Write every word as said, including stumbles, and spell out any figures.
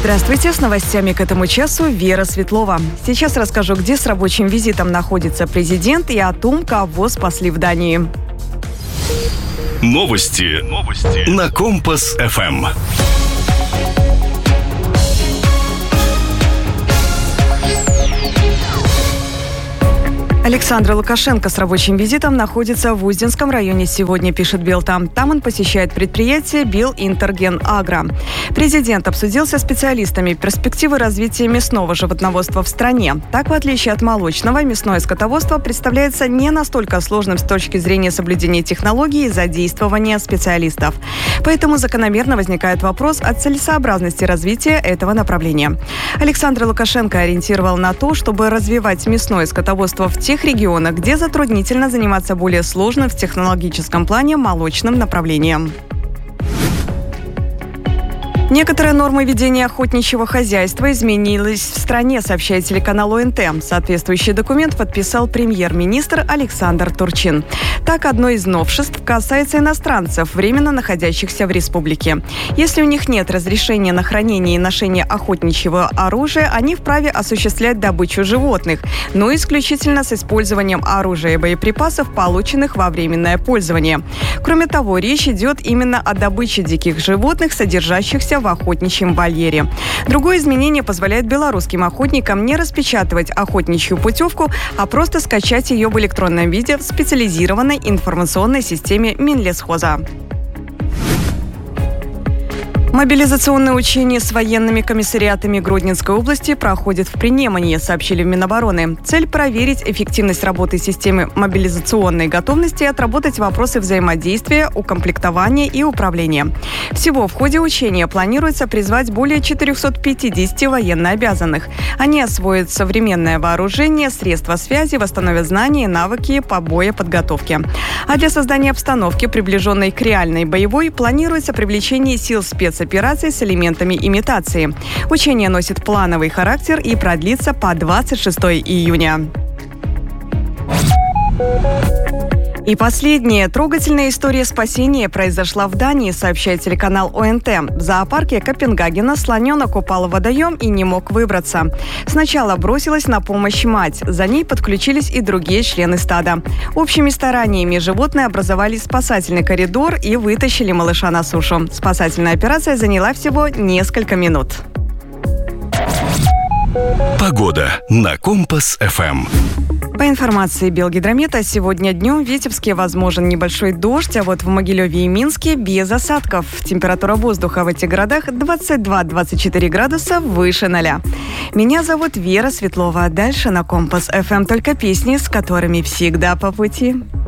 Здравствуйте, с новостями к этому часу Вера Светлова. Сейчас расскажу, где с рабочим визитом находится президент и о том, кого спасли в Дании. Новости. Новости. На Компас эф эм. Александр Лукашенко с рабочим визитом находится в Узденском районе сегодня, пишет Белта. Там он посещает предприятие Белинтергенагро. Президент обсудил со специалистами перспективы развития мясного животноводства в стране. Так, в отличие от молочного, мясное скотоводство представляется не настолько сложным с точки зрения соблюдения технологий и задействования специалистов. Поэтому закономерно возникает вопрос о целесообразности развития этого направления. Александр Лукашенко ориентировал на то, чтобы развивать мясное скотоводство в тех регионах, где затруднительно заниматься более сложным в технологическом плане молочным направлением. Некоторые нормы ведения охотничьего хозяйства изменились в стране, сообщает телеканал ОНТ. Соответствующий документ подписал премьер-министр Александр Турчин. Так, одно из новшеств касается иностранцев, временно находящихся в республике. Если у них нет разрешения на хранение и ношение охотничьего оружия, они вправе осуществлять добычу животных, но исключительно с использованием оружия и боеприпасов, полученных во временное пользование. Кроме того, речь идет именно о добыче диких животных, содержащихся в охотничьем вольере. Другое изменение позволяет белорусским охотникам не распечатывать охотничью путевку, а просто скачать ее в электронном виде в специализированной информационной системе Минлесхоза. Мобилизационное учение с военными комиссариатами Гродненской области проходит в Принеманье, сообщили в Минобороны. Цель – проверить эффективность работы системы мобилизационной готовности и отработать вопросы взаимодействия, укомплектования и управления. Всего в ходе учения планируется призвать более четырехсот пятидесяти военнообязанных. Они освоят современное вооружение, средства связи, восстановят знания и навыки по боеподготовке. А для создания обстановки, приближенной к реальной боевой, планируется привлечение сил спецопераций операций с элементами имитации. Учение носит плановый характер и продлится по двадцать шестого июня. И последняя трогательная история спасения произошла в Дании, сообщает телеканал ОНТ. В зоопарке Копенгагена слоненок упал в водоем и не мог выбраться. Сначала бросилась на помощь мать. За ней подключились и другие члены стада. Общими стараниями животные образовали спасательный коридор и вытащили малыша на сушу. Спасательная операция заняла всего несколько минут. Погода на Компас эф эм. По информации Белгидромета, сегодня днем в Витебске возможен небольшой дождь, а вот в Могилеве и Минске без осадков. Температура воздуха в этих городах двадцать два - двадцать четыре градуса выше ноля. Меня зовут Вера Светлова. Дальше на Компас эф эм только песни, с которыми всегда по пути.